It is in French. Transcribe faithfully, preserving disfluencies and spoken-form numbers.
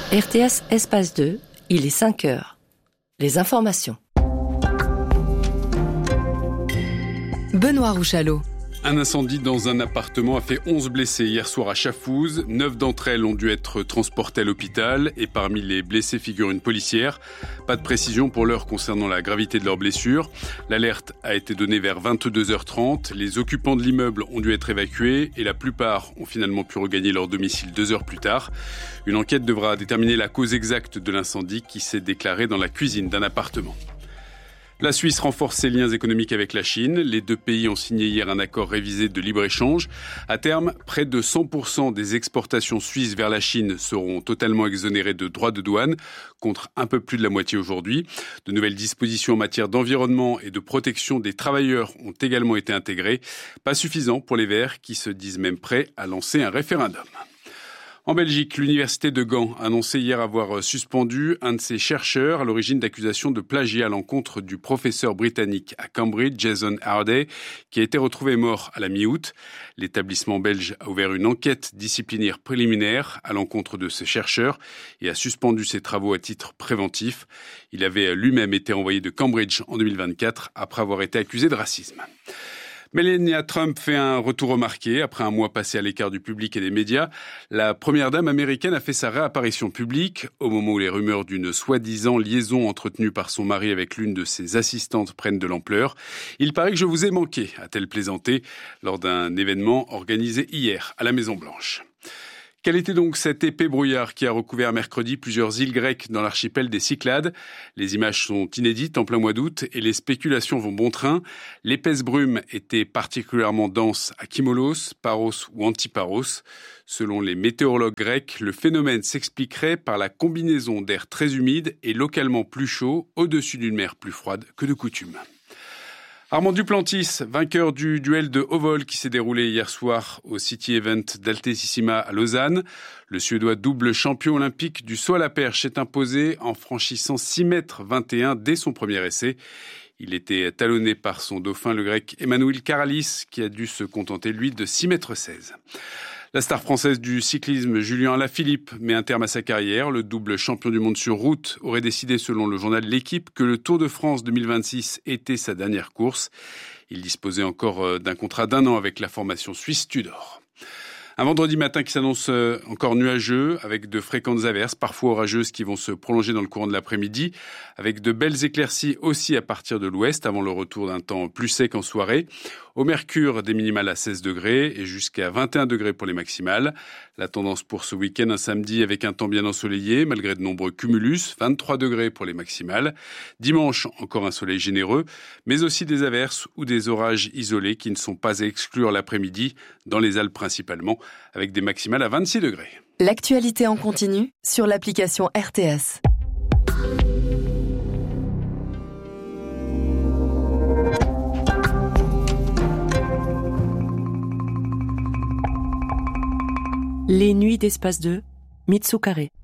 R T S Espace deux, il est cinq heures. Les informations. Benoît Rouchalot. Un incendie dans un appartement a fait onze blessés hier soir à Chafouz. Neuf d'entre elles ont dû être transportées à l'hôpital et parmi les blessés figure une policière. Pas de précision pour l'heure concernant la gravité de leurs blessures. L'alerte a été donnée vers vingt-deux heures trente. Les occupants de l'immeuble ont dû être évacués et la plupart ont finalement pu regagner leur domicile deux heures plus tard. Une enquête devra déterminer la cause exacte de l'incendie qui s'est déclaré dans la cuisine d'un appartement. La Suisse renforce ses liens économiques avec la Chine. Les deux pays ont signé hier un accord révisé de libre-échange. À terme, près de cent pour cent des exportations suisses vers la Chine seront totalement exonérées de droits de douane, contre un peu plus de la moitié aujourd'hui. De nouvelles dispositions en matière d'environnement et de protection des travailleurs ont également été intégrées. Pas suffisant pour les Verts qui se disent même prêts à lancer un référendum. En Belgique, l'université de Gand a annoncé hier avoir suspendu un de ses chercheurs à l'origine d'accusations de plagiat à l'encontre du professeur britannique à Cambridge, Jason Harday, qui a été retrouvé mort à la mi-août. L'établissement belge a ouvert une enquête disciplinaire préliminaire à l'encontre de ce chercheur et a suspendu ses travaux à titre préventif. Il avait lui-même été envoyé de Cambridge en deux mille vingt-quatre après avoir été accusé de racisme. Melania Trump fait un retour remarqué. Après un mois passé à l'écart du public et des médias, la première dame américaine a fait sa réapparition publique au moment où les rumeurs d'une soi-disant liaison entretenue par son mari avec l'une de ses assistantes prennent de l'ampleur. Il paraît que je vous ai manqué, a-t-elle plaisanté lors d'un événement organisé hier à la Maison-Blanche. Quel était donc cet épais brouillard qui a recouvert mercredi plusieurs îles grecques dans l'archipel des Cyclades ? Les images sont inédites en plein mois d'août et les spéculations vont bon train. L'épaisse brume était particulièrement dense à Kimolos, Paros ou Antiparos. Selon les météorologues grecs, le phénomène s'expliquerait par la combinaison d'air très humide et localement plus chaud au-dessus d'une mer plus froide que de coutume. Armand Duplantis, vainqueur du duel de haut vol qui s'est déroulé hier soir au City Event d'Altissima à Lausanne. Le Suédois double champion olympique du saut à la perche s'est imposé en franchissant six mètres vingt et un dès son premier essai. Il était talonné par son dauphin, le grec Emmanuel Karalis, qui a dû se contenter, lui, de six mètres seize. La star française du cyclisme, Julien Alaphilippe, met un terme à sa carrière. Le double champion du monde sur route aurait décidé, selon le journal L'Équipe, que le Tour de France deux mille vingt-six était sa dernière course. Il disposait encore d'un contrat d'un an avec la formation suisse Tudor. Un vendredi matin qui s'annonce encore nuageux, avec de fréquentes averses, parfois orageuses, qui vont se prolonger dans le courant de l'après-midi, avec de belles éclaircies aussi à partir de l'ouest, avant le retour d'un temps plus sec en soirée. Au mercure, des minimales à seize degrés et jusqu'à vingt et un degrés pour les maximales. La tendance pour ce week-end, un samedi avec un temps bien ensoleillé, malgré de nombreux cumulus, vingt-trois degrés pour les maximales. Dimanche, encore un soleil généreux, mais aussi des averses ou des orages isolés qui ne sont pas à exclure l'après-midi, dans les Alpes principalement, avec des maximales à vingt-six degrés. L'actualité en continu sur l'application R T S. Les nuits d'Espace deux, Mitsu Carré.